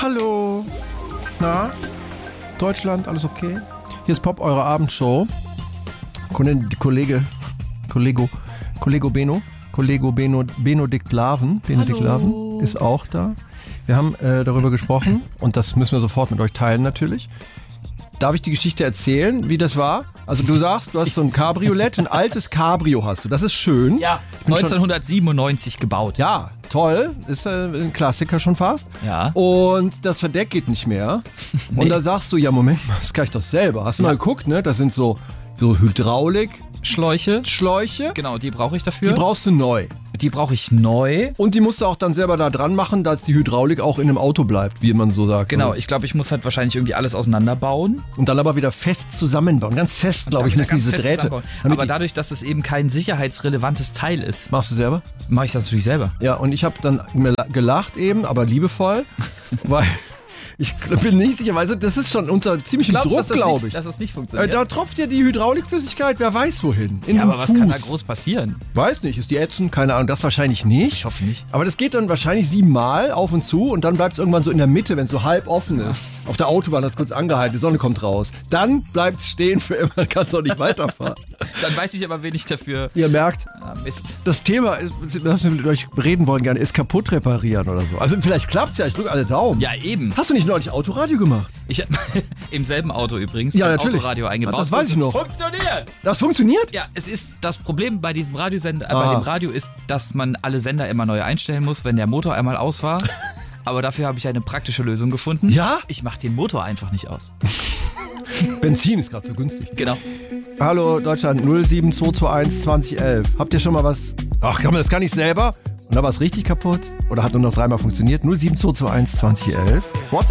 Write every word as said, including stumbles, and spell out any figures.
Hallo. Na? Deutschland, alles okay? Hier ist Pop, eure Abendshow. Kollege, Kollege, Kollego, Kollego Beno, Kollego Beno, Benedikt Laven, Benedikt Laven ist auch da. Wir haben äh, darüber gesprochen und das müssen wir sofort mit euch teilen natürlich. Darf ich die Geschichte erzählen, wie das war? Also du sagst, du hast so ein Cabriolet, ein altes Cabrio hast du. Das ist schön. Ja, neunzehnhundertsiebenundneunzig gebaut. Ja, toll. Ist äh, ein Klassiker schon fast. Ja. Und das Verdeck geht nicht mehr. Nee. Und da sagst du, ja Moment mal, das kann ich doch selber. Hast du Ja. mal geguckt, ne? Das sind so, so Hydraulik, Schläuche. Schläuche. Genau, die brauche ich dafür. Die brauchst du neu. Die brauche ich neu. Und die musst du auch dann selber da dran machen, dass die Hydraulik auch in einem Auto bleibt, wie man so sagt. Genau, Oder? ich glaube, ich muss halt wahrscheinlich irgendwie alles auseinanderbauen. Und dann aber wieder fest zusammenbauen. Ganz fest, glaube ich, Dann müssen wieder diese ganz fest Drähte. zusammenbauen. Damit Aber die- dadurch, dass es eben kein sicherheitsrelevantes Teil ist, Machst du selber? mache ich das natürlich selber. Ja, und ich habe dann gelacht eben, aber liebevoll, weil ich bin nicht sicher, weil das ist schon unter ziemlichem Glaubst du, Druck, dass das glaube nicht, ich. dass das nicht Äh, funktioniert? da tropft ja die Hydraulikflüssigkeit, wer weiß wohin. In ja, den aber was Fuß. kann da groß passieren? Weiß nicht, ist die ätzend? Keine Ahnung, das wahrscheinlich nicht. Ich hoffe nicht. Aber das geht dann wahrscheinlich siebenmal auf und zu und dann bleibt es irgendwann so in der Mitte, wenn es so halb offen ist. Auf der Autobahn hat es kurz angehalten, die Sonne kommt raus. Dann bleibt es stehen für immer, dann kannst du auch nicht weiterfahren. Dann weiß ich aber, wen ich dafür... Ihr merkt, Ah, Mist. das Thema, ist, was wir mit euch reden wollen gerne, ist kaputt reparieren oder so. Also vielleicht klappt's ja, ich drücke alle Daumen. Ja, eben. Hast du nicht neulich Autoradio gemacht? Ich hab im selben Auto übrigens Ja, ein natürlich. Autoradio eingebaut. Ah, das weiß ich und es noch. Funktioniert! Das funktioniert? Ja, es ist das Problem bei diesem Radiosender, äh, Ah. bei dem Radio ist, dass man alle Sender immer neu einstellen muss, wenn der Motor einmal aus war. Aber dafür habe ich eine praktische Lösung gefunden. Ja? Ich mache den Motor einfach nicht aus. Benzin ist gerade so günstig. Genau. Hallo Deutschland null sieben zwei zwei eins zwanzig elf. Habt ihr schon mal was? Ach, kann man das gar nicht selber? Und da war es richtig kaputt? Oder hat nur noch dreimal funktioniert? null sieben zwei zwei eins zwanzig elf. WhatsApp.